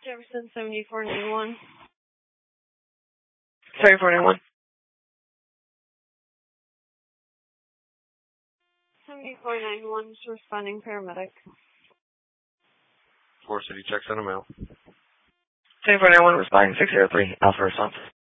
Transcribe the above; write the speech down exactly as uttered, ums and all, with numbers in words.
Jefferson seventy-four ninety-one. seventy-four ninety-one. seventy-four ninety-one is responding paramedic. Four City check, send them out. seventy-four ninety-one responding six zero three, Alpha response.